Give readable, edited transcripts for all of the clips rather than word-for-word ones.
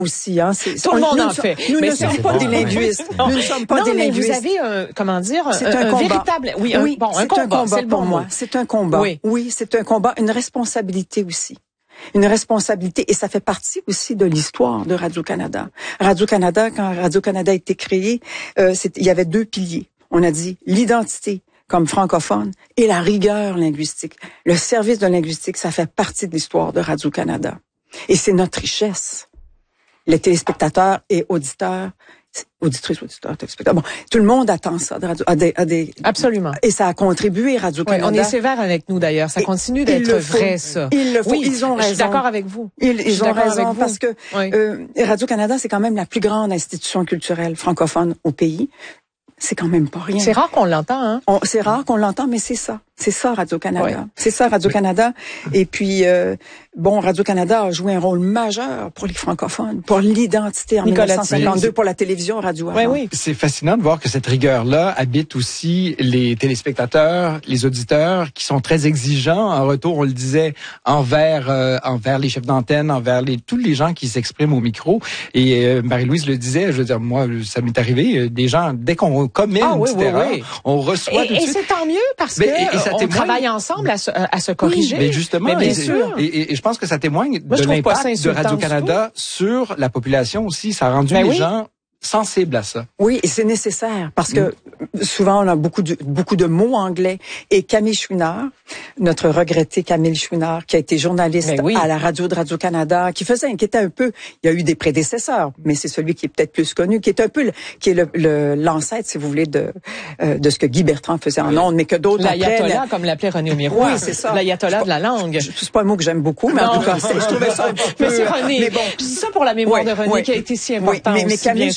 aussi, hein. Tout le monde en fait. Nous ne sommes pas des linguistes. Nous ne sommes pas des linguistes. Mais vous avez, comment dire, c'est un combat. Véritable, un combat, c'est le bon mot. C'est un combat. Oui, c'est un combat, une responsabilité aussi. Une responsabilité, et ça fait partie aussi de l'histoire de Radio-Canada. Radio-Canada, quand Radio-Canada a été créé, il y avait 2 piliers. On a dit l'identité comme francophone et la rigueur linguistique. Le service de linguistique, ça fait partie de l'histoire de Radio-Canada. Et c'est notre richesse. Les téléspectateurs et auditeurs, auditrices, auditeurs, téléspectateurs. Bon, tout le monde attend ça de radio, Absolument. Et ça a contribué, Radio-Canada. On est sévère avec nous d'ailleurs. Ça continue d'être vrai, ça. Il le faut. Oui, ils ont raison. Je suis d'accord avec vous. Ils ont raison parce que Radio-Canada, c'est quand même la plus grande institution culturelle francophone au pays. C'est quand même pas rien. C'est rare qu'on l'entend, hein? C'est rare qu'on l'entend, mais c'est ça. C'est ça, Radio-Canada. Ouais. C'est ça, Radio-Canada. Et puis, Radio-Canada a joué un rôle majeur pour les francophones, pour l'identité en 1952, pour la télévision Radio. Oui. C'est fascinant de voir que cette rigueur-là habite aussi les téléspectateurs, les auditeurs, qui sont très exigeants. En retour, on le disait, envers les chefs d'antenne, envers tous les gens qui s'expriment au micro. Et Marie-Louise le disait, je veux dire, moi, ça m'est arrivé, des gens, dès qu'on commet une petite erreur, on reçoit tout de suite. Et c'est tant mieux parce que on travaille ensemble à se corriger. Mais justement, bien sûr. Et je pense que ça témoigne de l'impact de Radio-Canada sur la population aussi. Ça a rendu les gens sensibles à ça. Oui, et c'est nécessaire parce que souvent on a beaucoup de mots anglais. Et Camille Chouinard, notre regretté Camille Chouinard, qui a été journaliste à la radio de Radio-Canada, qui était un peu, il y a eu des prédécesseurs, mais c'est celui qui est peut-être plus connu, qui est un peu l'ancêtre, si vous voulez, de ce que Guy Bertrand faisait en ondes, mais que d'autres l'ayatollah, comme l'appelait René Aumiroir. Oui, c'est ça. L'ayatollah de la langue. C'est pas un mot que j'aime beaucoup, mais en tout cas, je trouvais ça un peu... Mais c'est René. Mais bon. C'est ça pour la mémoire de René qui a été si important aussi,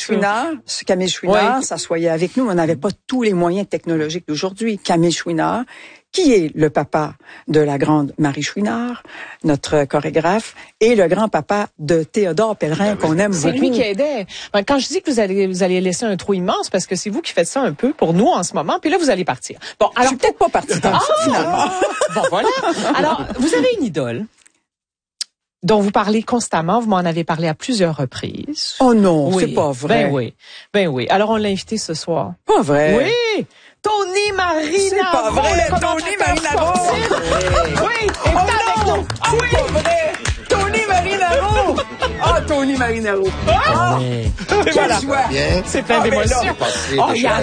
Camille Chouinard s'assoyait avec nous. On n'avait pas tous les moyens technologiques d'aujourd'hui. Camille Chouinard, qui est le papa de la grande Marie Chouinard, notre chorégraphe, et le grand-papa de Théodore Pellerin, qu'on aime beaucoup. C'est lui qui aidait. Quand je dis que vous allez laisser un trou immense, parce que c'est vous qui faites ça un peu pour nous en ce moment, puis là, vous allez partir. Bon, alors... Je suis peut-être pas partie tant que ça, finalement. Bon, voilà. Alors, vous avez une idole dont vous parlez constamment. Vous m'en avez parlé à plusieurs reprises. Oh non, c'est pas vrai. Ben oui. Alors, on l'a invité ce soir. Pas vrai. Oui. Tony Marinaro. C'est pas vrai, Tony Marinaro. Oui, il est avec nous. Ah oui. C'est pas vrai. Tony Marinaro. Ah, Tony Marinaro. Quelle joie. C'est plein d'émotions. Il y a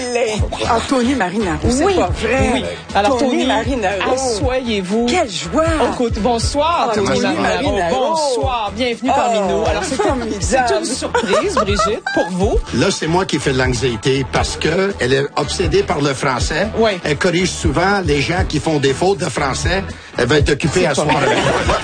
Tony Marinaro, c'est pas vrai. Oui. Alors, Tony Marinaro. Asseyez-vous. Quelle joie. Bonsoir, Tony Marinaro. Bonsoir. Bienvenue parmi nous. Alors, c'est une surprise, Brigitte, pour vous. Là, c'est moi qui fais de l'anxiété parce que elle est obsédée par le français. Oui. Elle corrige souvent les gens qui font des fautes de français. Elle va être occupée à soir avec moi.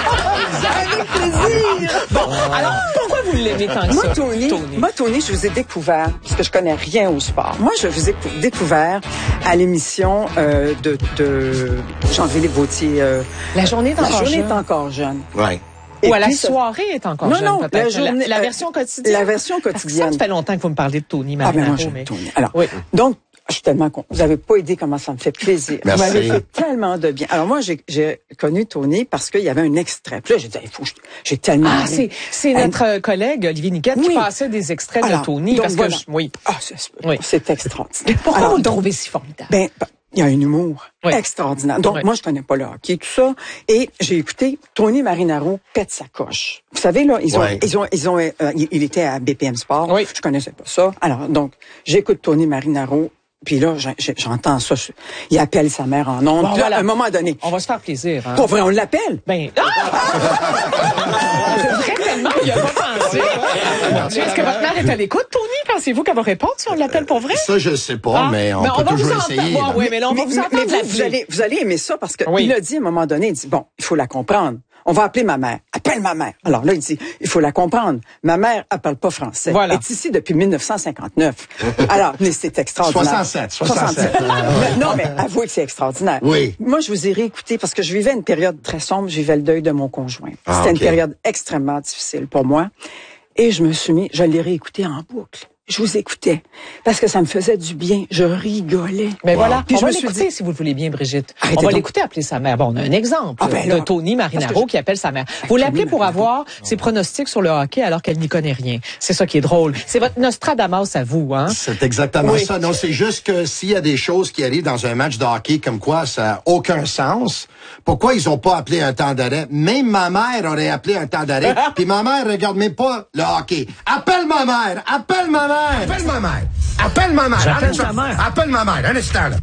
Avec plaisir. Bon, alors, pourquoi vous l'aimez tant que ça? Moi, Tony, je vous ai découvert, parce que je connais rien au sport. Moi, je vous ai découvert à l'émission de Jean-Philippe Vautier. La journée est encore jeune. Ouais. Ou à la soirée est encore jeune, peut-être. La version quotidienne. La version quotidienne. Ça fait longtemps que vous me parlez de Tony Marinaro. Moi, j'aime Tony. Alors, donc, je suis tellement contente. Vous avez pas idée comment ça me fait plaisir. Merci. Vous m'avez fait tellement de bien. Alors moi, j'ai connu Tony parce qu'il y avait un extrait. Puis là, j'ai dit, j'ai tellement... c'est notre collègue Olivier Niquette qui passait des extraits de Tony. Donc, parce que c'est extraordinaire. Pourquoi vous le trouvez si formidable? Il y a un humour extraordinaire. Donc, moi, je connais pas le hockey, tout ça. Et j'ai écouté Tony Marinaro pète sa coche. Vous savez, là, il était à BPM Sport. Oui. Je connaissais pas ça. Alors, donc, j'écoute Tony Marinaro. Puis là, j'entends ça. Il appelle sa mère en ondes. Puis là, à un moment donné. On va se faire plaisir, hein. Pour vrai, on l'appelle? Tellement, il a pas pensé. Est-ce que votre mère est à l'écoute, Tony? Pensez-vous qu'elle va répondre si on l'appelle pour vrai? Ça, je sais pas, mais on peut toujours essayer. Mais là, on va vous entendre. Vous allez aimer ça parce que il a dit à un moment donné, il dit, bon, il faut la comprendre. On va appeler ma mère. Appelle ma mère. Alors là, il dit, il faut la comprendre. Ma mère, elle parle pas français. Voilà. Elle est ici depuis 1959. Alors, mais c'est extraordinaire. 67. Non, mais avouez que c'est extraordinaire. Oui. Moi, je vous ai réécouté parce que je vivais une période très sombre. Je vivais le deuil de mon conjoint. C'était une période extrêmement difficile pour moi. Et je l'ai réécouté en boucle. je vous écoutais parce que ça me faisait du bien. Je rigolais. Mais voilà. Puis on va l'écouter, si vous le voulez bien, Brigitte. Arrêtez on va donc. l'écouter appeler sa mère. Bon, on a un exemple de Tony Marinaro qui appelle sa mère. Vous l'appelez pour avoir ses pronostics sur le hockey alors qu'elle n'y connaît rien. C'est ça qui est drôle. C'est votre Nostradamus à vous, hein? C'est exactement ça. Non, c'est juste que s'il y a des choses qui arrivent dans un match de hockey comme quoi ça n'a aucun sens, pourquoi ils ont pas appelé un temps d'arrêt? Même ma mère aurait appelé un temps d'arrêt. Puis ma mère regarde même pas le hockey. Appelle ma mère! Appelle ma mère! Appelle ma mère! Appelle ma mère! J'appelle ta mère. Appelle ma mère! Un instant, là.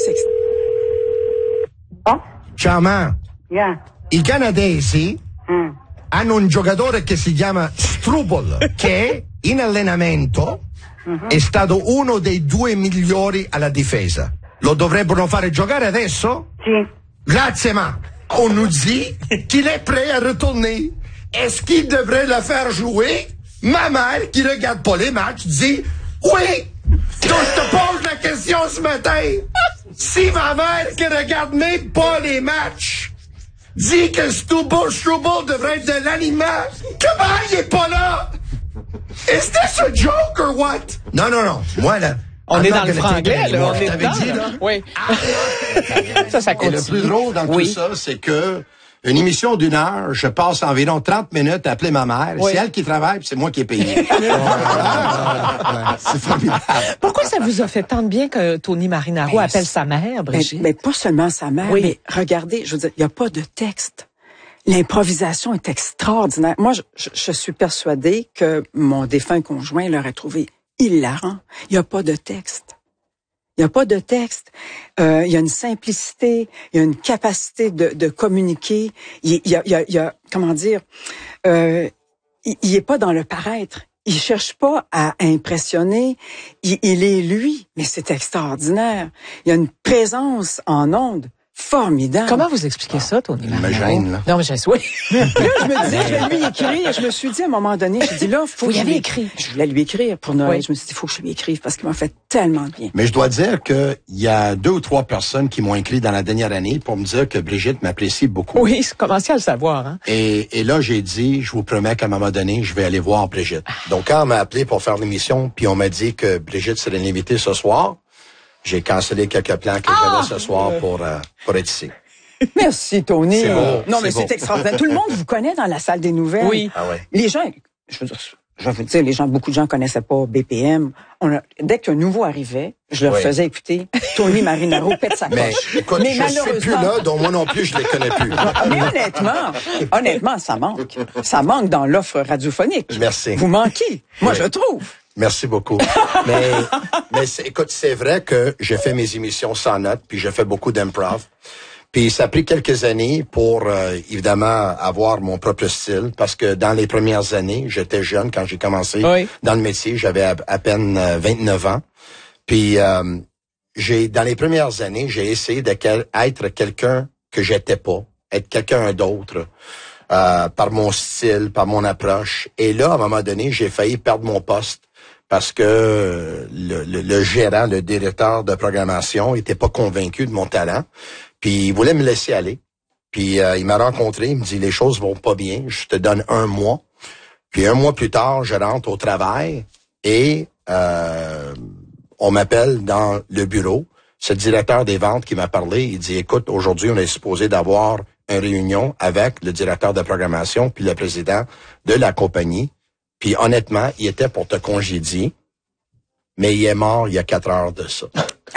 Oh? Charmant, Yeah. i canadesi hanno un giocatore che si chiama Struble, che in allenamento è stato uno dei 2 migliori alla difesa. Lo dovrebbero fare giocare adesso? Si. Grazie, ma on nous dit qu'il est prêt à retourner. Est-ce qu'il devrait le faire jouer? Ma mère, qui regarde pas les matchs, dit oui. Donc, je te pose la question ce matin. Si ma mère, qui regarde même pas les matchs, dit que Struble devrait être de l'aliment, comment il est pas là? Is this a joke or what? Non, non, non. Moi, là. On est dans le franglais, là. On est dedans. dedans, là. Oui. ça Et continue. le plus drôle dans tout ça, c'est que une émission d'1 heure, je passe environ 30 minutes à appeler ma mère. Oui. C'est elle qui travaille, puis c'est moi qui ai payé. C'est formidable. Pourquoi ça vous a fait tant de bien que Tony Marinaro appelle sa mère, Brigitte? Mais pas seulement sa mère, Oui. mais regardez, je veux dire, il n'y a pas de texte. L'improvisation est extraordinaire. Moi, je suis persuadée que mon défunt conjoint l'aurait trouvé hilarant. Il n'y a pas de texte. Il n'y a pas de texte. Il y a une simplicité, il y a une capacité de communiquer. Il y a comment dire, il est pas dans le paraître. Il cherche pas à impressionner. Il est lui, mais c'est extraordinaire. Il y a une présence en ondes formidable. Comment vous expliquez ça, Tony Marinaro? me gêne, là. Non, mais oui. Là, je me disais, je vais lui écrire. Je me suis dit à un moment donné, je dis là, faut Vous que y je avez lui écrit. Je voulais lui écrire pour Noël. Oui. Je me suis dit, il faut que je lui écrive parce qu'il m'a fait tellement de bien. Mais je dois dire que il y a 2 ou 3 personnes qui m'ont écrit dans la dernière année pour me dire que Brigitte m'apprécie beaucoup. Oui, je commençais à le savoir, hein. Et là, j'ai dit, je vous promets qu'à un moment donné, je vais aller voir Brigitte. Donc, quand on m'a appelé pour faire l'émission, puis on m'a dit que Brigitte serait l'invitée ce soir, j'ai cancellé quelques plans que j'avais ce soir pour être ici. Merci, Tony. C'est beau, Non, mais c'est beau. c'est extraordinaire. Tout le monde vous connaît dans la salle des nouvelles. Oui. Ah ouais. Les gens, je vais vous dire, beaucoup de gens connaissaient pas BPM. Dès qu'un nouveau arrivait, je leur Oui. faisais écouter Tony Marinaro pète sa Mais coche. écoute, Mais je suis plus là, donc moi non plus, je les connais plus. Mais honnêtement, ça manque. Ça manque dans l'offre radiophonique. Merci. Vous manquez. Moi, Oui. je trouve. Merci beaucoup. Mais écoute, c'est vrai que j'ai fait mes émissions sans notes, puis j'ai fait beaucoup d'improv. Puis ça a pris quelques années pour, évidemment, avoir mon propre style, parce que dans les premières années, j'étais jeune quand j'ai commencé Oui. dans le métier, j'avais à peine 29 ans. Puis dans les premières années, j'ai essayé d'être quelqu'un que j'étais pas, être quelqu'un d'autre. Par mon style, par mon approche. Et là, à un moment donné, j'ai failli perdre mon poste parce que le gérant, le directeur de programmation était pas convaincu de mon talent. Puis il voulait me laisser aller. Puis il m'a rencontré, il me dit, les choses vont pas bien, je te donne 1 mois. Puis 1 mois plus tard, je rentre au travail et on m'appelle dans le bureau. C'est le directeur des ventes qui m'a parlé. Il dit, écoute, aujourd'hui, on est supposé d'avoir une réunion avec le directeur de programmation puis le président de la compagnie. Puis honnêtement, il était pour te congédier, mais il est mort il y a 4 heures de ça.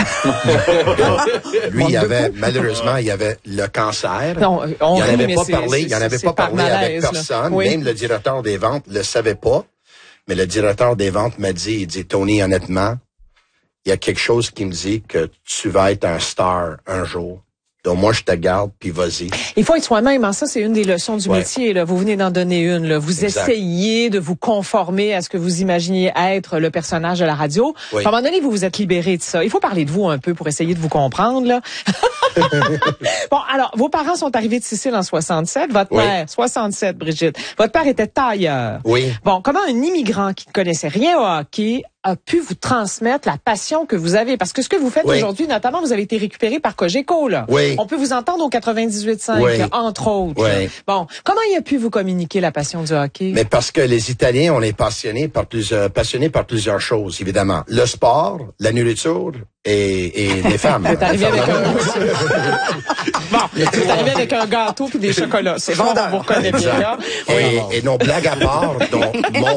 Lui, malheureusement, il avait le cancer. Non, il en avait pas parlé, il avec personne. Oui. Même le directeur des ventes le savait pas. Mais le directeur des ventes m'a dit, il dit, Tony, honnêtement, il y a quelque chose qui me dit que tu vas être un star un jour. Donc moi, je te garde, puis vas-y. Il faut être soi-même, hein. Ça, c'est une des leçons du Ouais. métier, là. Vous venez d'en donner une, là. Vous Exact. essayez de vous conformer à ce que vous imaginiez être le personnage de la radio. Oui. À un moment donné, vous vous êtes libéré de ça. Il faut parler de vous un peu pour essayer de vous comprendre, là. Bon, alors, vos parents sont arrivés de Sicile en 67. Votre père, 67, Brigitte. Votre père était tailleur. Oui. Bon, comment un immigrant qui ne connaissait rien au hockey a pu vous transmettre la passion que vous avez? Parce que ce que vous faites aujourd'hui, notamment, vous avez été récupéré par Cogeco, là. Oui. On peut vous entendre au 98.5, entre autres. Oui. Bon, comment il a pu vous communiquer la passion du hockey? Mais parce que les Italiens, on est passionnés par plusieurs choses, évidemment. Le sport, la nourriture et les femmes. Vous êtes arrivé avec vous êtes arrivé avec un gâteau et des chocolats. C'est bon, on vous reconnaît bien là. Et nos blagues à part, dont mon